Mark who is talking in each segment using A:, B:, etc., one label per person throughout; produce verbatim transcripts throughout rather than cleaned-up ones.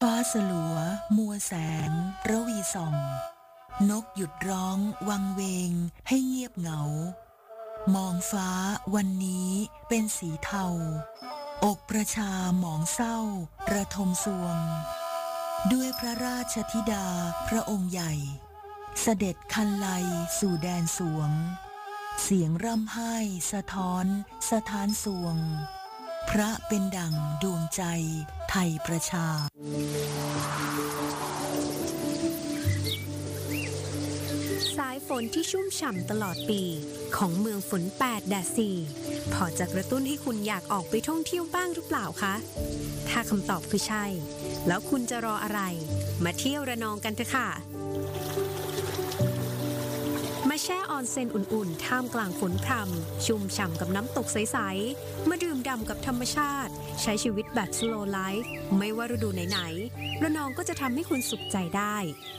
A: ฟ้าสลัวมัวแสงระวีส่องนกหยุดร้องวังเวงให้เงียบเหงามองฟ้าวันนี้เป็นสีเทาอกประชาหมองเศร้าระทมสวงด้วยพระราชธิดาพระองค์ใหญ่เสด็จคันไลสู่แดนสวงเสียงร่ำไห้สะท้อนสถานสวงพระเป็นดั่งดวงใจไทยประชา
B: สายฝนที่ชุ่มฉ่ำตลอดปีของเมืองฝนแปดแดดสี่พอจะกระตุ้นให้คุณอยากออกไปท่องเที่ยวบ้างหรือเปล่าคะถ้าคำตอบคือใช่แล้วคุณจะรออะไรมาเที่ยวระนองกันเถอะค่ะมาแช่ออนเซ็นอุ่นๆท่ามกลางฝนพรำชุ่มฉ่ำกับน้ำตกใสๆมาดื่มด่ำกับธรรมชาติใช้ชีวิตแบบ slow life ไม่ว่าฤดูไหนๆระนองก็จะทำให้คุณสุขใจได้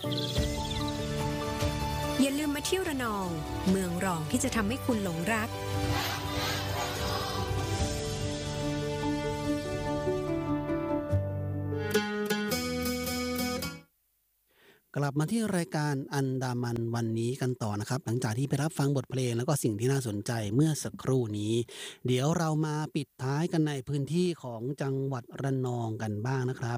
B: อย่าลืมมาเที่ยวระนองเมืองรองที่จะทำให้คุณหลงรัก
C: กลับมาที่รายการอันดามันวันนี้กันต่อนะครับหลังจากที่ไปรับฟังบทเพลงแล้วก็สิ่งที่น่าสนใจเมื่อสักครู่นี้เดี๋ยวเรามาปิดท้ายกันในพื้นที่ของจังหวัดระนองกันบ้างนะครับ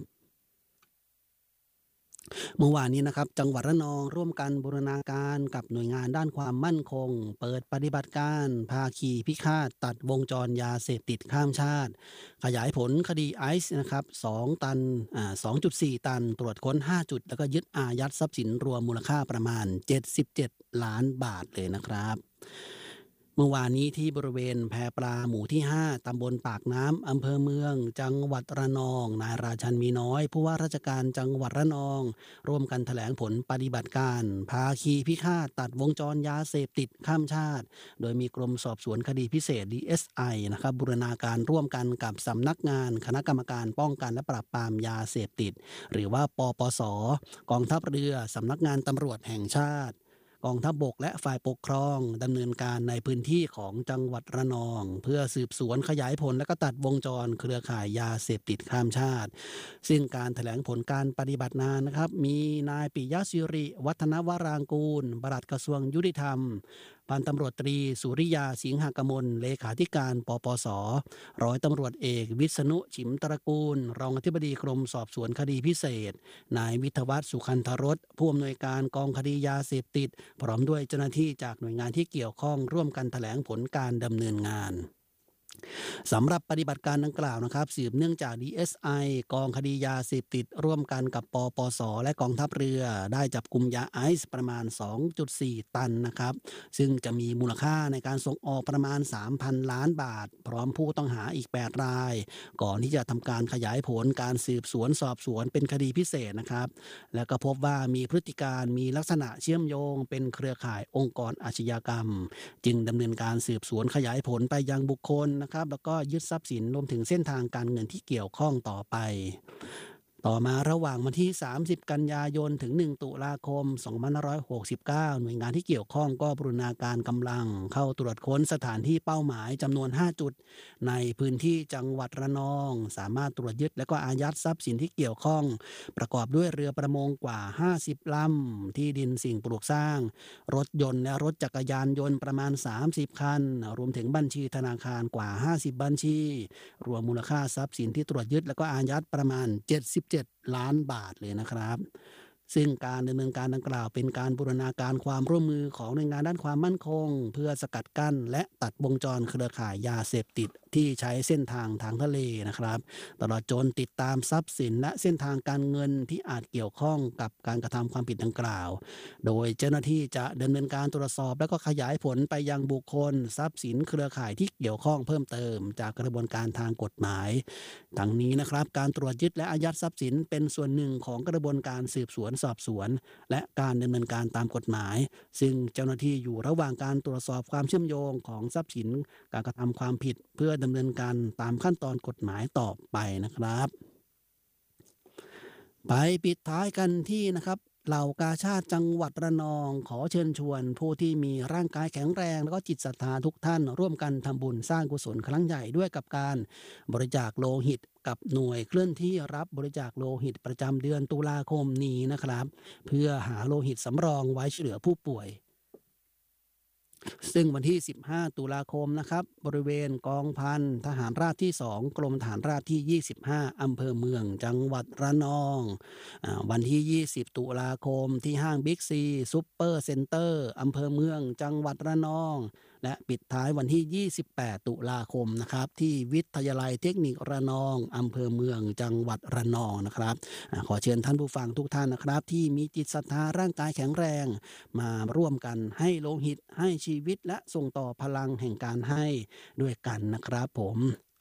C: เมื่อวานนี้นะครับจังหวัดระนองร่วมกันบูรณาการกับหน่วยงานด้านความมั่นคงเปิดปฏิบัติการภาคีพิฆาตตัดวงจรยาเสพติดข้ามชาติขยายผลคดีไอซ์นะครับสองตันอ่า สองจุดสี่ ตันตรวจค้นห้าจุดแล้วก็ยึดอายัดทรัพย์สินรวมมูลค่าประมาณเจ็ดสิบเจ็ดล้านบาทเลยนะครับเมื่อวานนี้ที่บริเวณแพปลาหมู่ที่ห้าตำบลปากน้ำอำเภอเมืองจังหวัดระนองนายราชันมีน้อยผู้ว่าราชการจังหวัดระนองร่วมกันแถลงผลปฏิบัติการภาคีพิฆาตตัดวงจรยาเสพติดข้ามชาติโดยมีกรมสอบสวนคดีพิเศษ ดี เอส ไอ นะครับบูรณาการร่วมกันกับสำนักงานคณะกรรมการป้องกันและปราบปรามยาเสพติดหรือว่าปปส.กองทัพเรือสำนักงานตำรวจแห่งชาติกองทัพบกและฝ่ายปกครองดำเนินการในพื้นที่ของจังหวัดระนองเพื่อสืบสวนขยายผลและก็ตัดวงจรเครือข่ายยาเสพติดข้ามชาติซึ่งการแถลงผลการปฏิบัติงานนะครับมีนายปิยะศิริวัฒนวรางกูลปลัดกระทรวงยุติธรรมพันตำรวจตรีสุริยาสิงหกมลเลขาธิการปปส.ร้อยตำรวจเอกวิษณุฉิมตระกูลรองอธิบดีกรมสอบสวนคดีพิเศษนายวิทยวัฒน์สุขันธรสผู้อำนวยการกองคดียาเสพติดพร้อมด้วยเจ้าหน้าที่จากหน่วยงานที่เกี่ยวข้องร่วมกันแถลงผลการดำเนินงานสำหรับปฏิบัติการดังกล่าวนะครับสืบเนื่องจาก ดี เอส ไอ กองคดียาเสพติดร่วมกันกับปปส.และกองทัพเรือได้จับกุมยาไอซ์ประมาณ สองจุดสี่ ตันนะครับซึ่งจะมีมูลค่าในการส่งออกประมาณ สามพัน ล้านบาทพร้อมผู้ต้องหาอีกแปดรายก่อนที่จะทำการขยายผลการสืบสวนสอบสวนเป็นคดีพิเศษนะครับแล้วก็พบว่ามีพฤติการมีลักษณะเชื่อมโยงเป็นเครือข่ายองค์กรอาชญากรรมจึงดำเนินการสืบสวนขยายผลไปยังบุคคลนะครับแล้วก็ยึดทรัพย์สินรวมถึงเส้นทางการเงินที่เกี่ยวข้องต่อไปต่อมาระหว่างวันที่สามสิบกันยายนถึงหนึ่งตุลาคมสองพันห้าร้อยหกสิบเก้าหน่วยงานที่เกี่ยวข้องก็บูรณาการกำลังเข้าตรวจค้นสถานที่เป้าหมายจำนวนห้าจุดในพื้นที่จังหวัดระนองสามารถตรวจยึดและก็อายัดทรัพย์สินที่เกี่ยวข้องประกอบด้วยเรือประมงกว่าห้าสิบลำที่ดินสิ่งปลูกสร้างรถยนต์และรถจักรยานยนต์ประมาณสามสิบคันรวมถึงบัญชีธนาคารกว่าห้าสิบบัญชีรวมมูลค่าทรัพย์สินที่ตรวจยึดและก็อายัดประมาณเจ็ดสิบเจ็ดล้านบาทเลยนะครับซึ่งการดำเนินการดังกล่าวเป็นการบูรณาการความร่วมมือของหน่วยงานด้านความมั่นคงเพื่อสกัดกั้นและตัดวงจรเครือข่ายยาเสพติดที่ใช้เส้นทางทางทะเลนะครับตลอดจนติดตามทรัพย์สินและเส้นทางการเงินที่อาจเกี่ยวข้องกับการกระทำความผิดดังกล่าวโดยเจ้าหน้าที่จะดำเนินการตรวจสอบและก็ขยายผลไปยังบุคคลทรัพย์สินเครือข่ายที่เกี่ยวข้องเพิ่มเติมจากกระบวนการทางกฎหมายทั้งนี้นะครับการตรวจยึดและอายัดทรัพย์สินเป็นส่วนหนึ่งของกระบวนการสืบสวนสอบสวนและการดำเนินการตามกฎหมายซึ่งเจ้าหน้าที่อยู่ระหว่างการตรวจสอบความเชื่อมโยงของทรัพย์สินการกระทำความผิดเพื่อดำเนินการตามขั้นตอนกฎหมายต่อไปนะครับไปปิดท้ายกันที่นะครับเหล่ากาชาดจังหวัดระนองขอเชิญชวนผู้ที่มีร่างกายแข็งแรงแล้วก็จิตศรัทธาทุกท่านร่วมกันทำบุญสร้างกุศลครั้งใหญ่ด้วยกับการบริจาคโลหิตกับหน่วยเคลื่อนที่รับบริจาคโลหิตประจำเดือนตุลาคมนี้นะครับเพื่อหาโลหิตสำรองไว้ช่วยเหลือผู้ป่วยซึ่งวันที่สิบห้าตุลาคมนะครับบริเวณกองพันทหารราบที่สองกรมทหารราบที่ยี่สิบห้าอำเภอเมืองจังหวัดระนองอ่าวันที่ยี่สิบตุลาคมที่ห้างบิ๊กซีซุปเปอร์เซ็นเตอร์อำเภอเมืองจังหวัดระนองและปิดท้ายวันที่ยี่สิบแปดตุลาคมนะครับที่วิทยาลัยเทคนิคระนองอำเภอเมืองจังหวัดระนองนะครับอ่าขอเชิญท่านผู้ฟังทุกท่านนะครับที่มีจิตศรัทธาร่างกายแข็งแรงมาร่วมกันให้โลหิตให้ชีวิตและส่งต่อพลังแห่งการให้ด้วยกันนะครับผม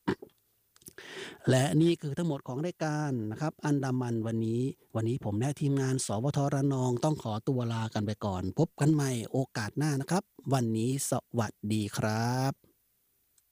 C: และนี่คือทั้งหมดของรายการนะครับอันดามันวันนี้วันนี้ผมและทีมงานสวทระนองต้องขอตัวลากันไปก่อนพบกันใหม่โอกาสหน้านะครับวันนี้สวัสดีครับ